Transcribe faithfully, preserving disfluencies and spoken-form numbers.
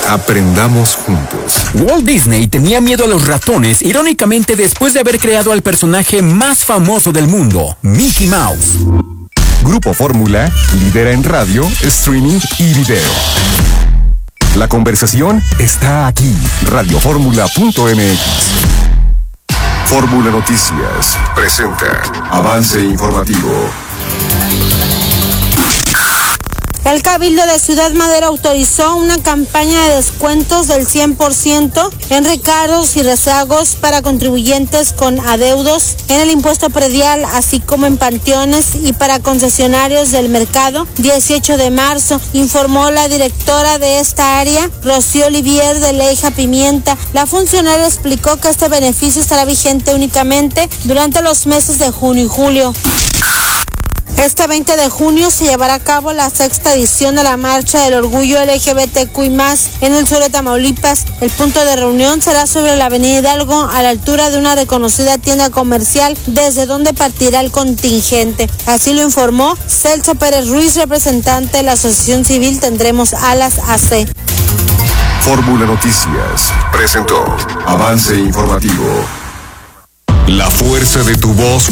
Aprendamos juntos. Walt Disney tenía miedo a los ratones, irónicamente después de haber creado al personaje más famoso del mundo, Mickey Mouse. Grupo Fórmula lidera en radio, streaming y video. La conversación está aquí. radio fórmula punto m x. Fórmula Noticias presenta Avance Informativo. El Cabildo de Ciudad Madero autorizó una campaña de descuentos del cien por ciento en recargos y rezagos para contribuyentes con adeudos en el impuesto predial, así como en panteones y para concesionarios del mercado. dieciocho de marzo, informó la directora de esta área, Rocío Olivier de Leija Pimienta. La funcionaria explicó que este beneficio estará vigente únicamente durante los meses de junio y julio. Este veinte de junio se llevará a cabo la sexta edición de la Marcha del Orgullo L G B T Q I más, en el sur de Tamaulipas. El punto de reunión será sobre la avenida Hidalgo, a la altura de una reconocida tienda comercial, desde donde partirá el contingente. Así lo informó Celso Pérez Ruiz, representante de la Asociación Civil Tendremos Alas A C. Fórmula Noticias presentó Avance Informativo. La fuerza de tu voz